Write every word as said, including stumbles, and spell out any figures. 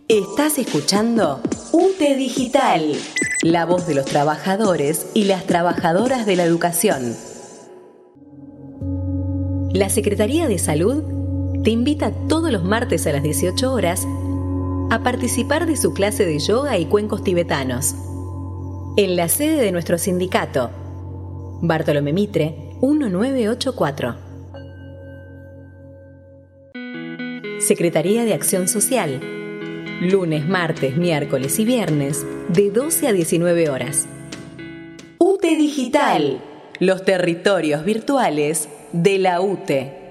Estás escuchando U T E Digital, la voz de los trabajadores y las trabajadoras de la educación. La Secretaría de Salud te invita todos los martes a las dieciocho horas a participar de su clase de yoga y cuencos tibetanos en la sede de nuestro sindicato, Bartolomé Mitre, mil novecientos ochenta y cuatro. Secretaría de Acción Social, lunes, martes, miércoles y viernes, de doce a diecinueve horas. U T E Digital, los territorios virtuales de la U T E.